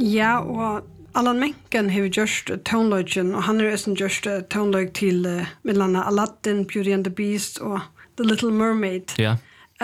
Ja, og Alan Menken har gjort tonelagen, og han har også gjort tonelag til mellan Aladdin, Beauty and the Beast og The Little Mermaid. Ja.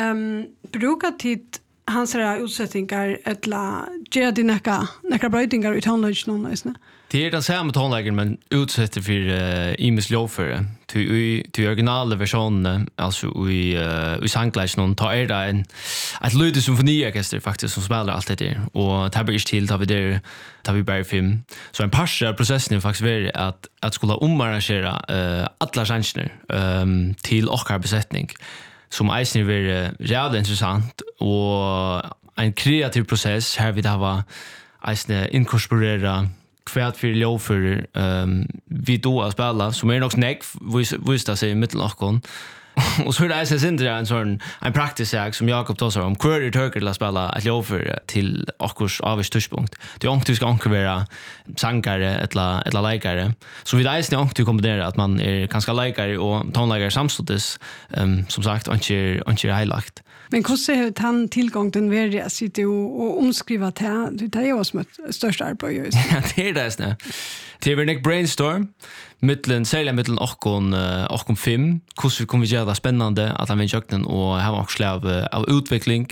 Brukar tid hans utsättningar eller ger det några brödingar i tonelagen någon. Det är den samma tonlagen men utsätter för Imis Loffer till originala versionen alltså i sanglagen tar det en ett lite symfoniorkester faktiskt som spelar allt det där och tar vi till tar vi bara film så en parsa processen faktiskt är att skulle omarrangera alla chanser till och besättning som eisen är jävligt intressant och en kreativ process här vi där var eisen inkorporera kvärt för låfer vi då att spela som är nog snack visst att säga mittelachkon och så där är det en sån en practice som Jakob tar om query turker att spela att låfer till akurs avståndspunkt det är inte ska vara sångare eller läkare så vi där är inte kombinera att man är ganska läkare och tonläggare samtidigt som sagt inte heilagt. Men hur ser han tillgång den värde att sitta och omskriva det är ju som ett största arbete just. Ja, det är det. Det är en brainstorm mitteln och 5. Hur kommer vi göra det spännande att han vill göra den och ha också av utveckling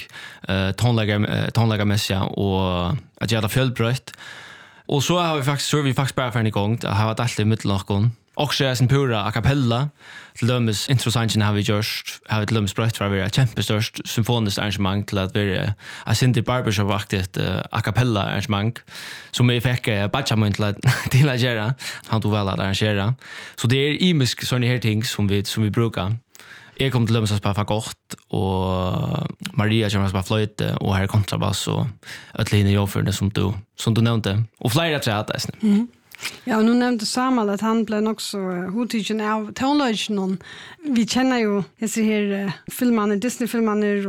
tonläggarmässiga och att göra det följdbrött. Och så har vi faktiskt bara för en gång att ha det i mitteln också är en pura a cappella till dömes introsanchen har vi till dömes brött för att vara kämpestörst symfoniskt arrangemang till att vara Cindy Barbershop-aktigt a cappella arrangemang som vi fick Bachamun till att göra han tog väl att arrangera så det är imisk sådana här ting som vi brukar. Jag kom till dömes att spela fagott och Maria kommer att spela flöjte och här är kontrabass och Ötline Jofferne som du nämnde och flera träd. Ja, och nu nämnde Samuel att han blev också hottigen av tonlagen. Vi känner ju dessa här filmerna, Disney-filmerna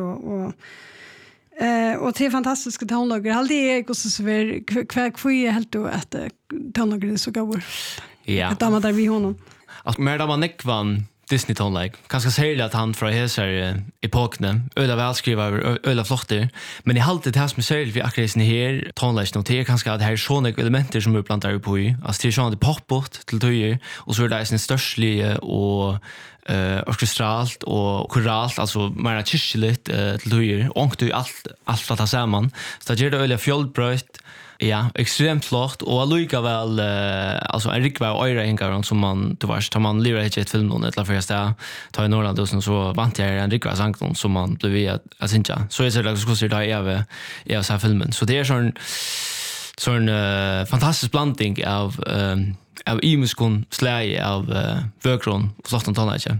och det är fantastiska tonlager. Alltid är också så kvar är helt då att tonlager är så goda. Ja. Att de där vi honom. Alltså mer där man nekvan Disney-tonlag. Kanske säga att han från hesar epokne, öla välskriva öla flotter, men I alltid det här som säger vi akkurat i här tonlagen och det är kanske att det här är såna elementer som upplantar på i. Alltså det är såna det poppbort till töjer och så är det en störstlig och orkestralt och koralt, alltså mer kyrkligt till töjer och det allt att ta samman. Så det gör det öla fjollbröt. Ja, extremt flott och allikevel alltså en riktig öra ingar som man tar man lirar inte ett film eller första tar I Norrland och så vant jag en riktig sång som man blev via att synja. Så är det så skulle det är så här filmen. Så det är sån fantastisk blandning av imuskon släge av vökron och flott tonage.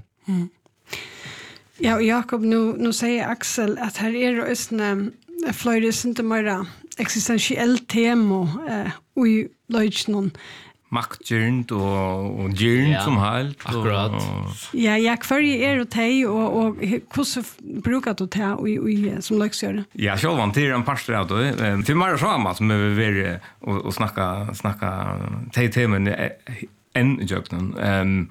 Ja, och Jakob nu säger Axel att här är det flöjdes inte mer existentiellt tema i löjtnon. Maktgyrnt och gyrnt som helt. Akkurat. Ja, kvar är det tej och hur brukar du ta som löjtgör? Ja, självan till en pastor av det. Till mer samma som vi och snacka temen en jöknen.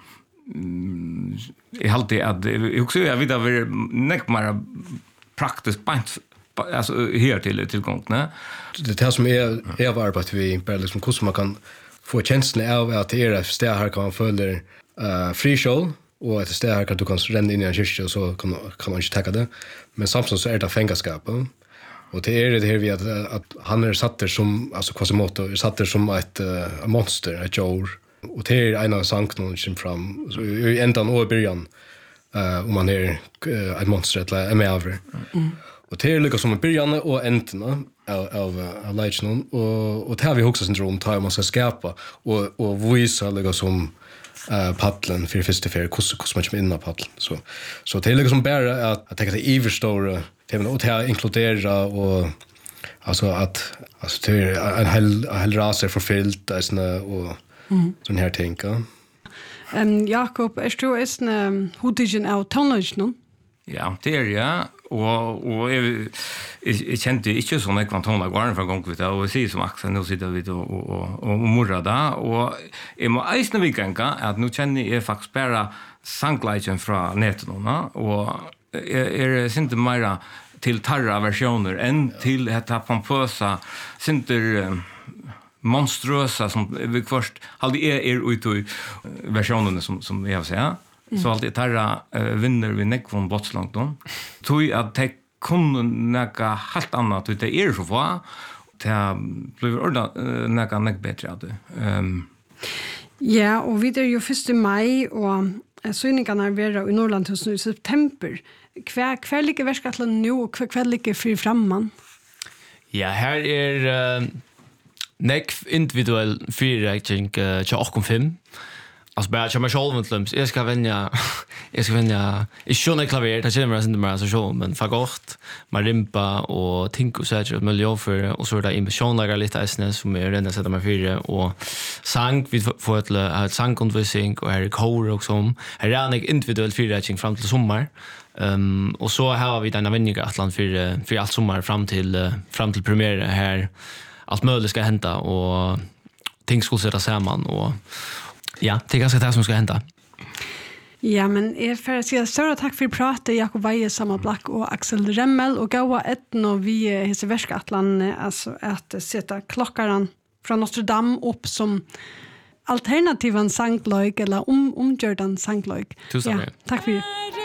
I alltid att också jag vet att vi näck mer praktiskt alltså här till gång, ne? Det här som är arbetat vi bara liksom hur man kan få känslan av att det är ett här kan man följa free show och ett här kan du kan ränna in I en kyrka och så kan man inte täcka det. Men samtidigt så är det fängskap. Och det är det här vi att han är satt där som alltså Quasimodo är satt där som ett monster, ett djur. Och det är en av sanktionen som fram I ändan och I början om man är ett monster eller en över. Och det är lika som början och änden av legenden och det har vi också syndrom tar man ska skapa och visa lika som paddlen för första för hur man kommer in på paddeln så det är lika som bara att tänka det överstora teman och det inkludera och alltså det är en hel raser förfyllt och sån här tänka. Jakob, är du en hottigen av tonlagen? Ja, det är jag. Och jag kände inte så mycket tonlag var för gång vet och se som Axel nu sitter vi och morra där och jag må eisne vikanga att nu känner jag faktiskt bara sanglagen från nätet och är inte mer till tarra versioner än till detta pompösa synter monstruösa som vi först hade ut i versionerna som jag säger. Så alltid tarra vinner vi neck från botslångt då. Tog att det kunde näka helt annat ut det så få. Det blev orda näka neck bättre att Ja, och vi är ju 1. maj och syningarna är i Norrlandhusen i september. Kvar ligger verskatlen nu och kvar ligger fri framman? Ja, här är neck individuell fyrräkning till 8,5. Alltså bara jag själv inte lums. Jag ska välja i sjönne klaver, det känner jag inte mer så men för gott marimba och tinko säger miljö för och så där emotionella lite isne som är redan sätta mig för och sang vi får ett sångkonversering och här kor och som här är en individuell fyrräkning fram till sommar. Och så har vi denna vänniga Atlant för allt sommar fram till premiär här allt möjligt ska hända och ting ska sätta samman och ja, det är ganska det som ska hända. Ja, men jag får säga större tack för pratet Jakob Weihe, Samma Black och Axel Remmel och gaua och vi hese verskatlan alltså att sätta klockan från Notre Dame upp som alternativen sanglöjk eller omgjördan sanglöjk. Tusen tack för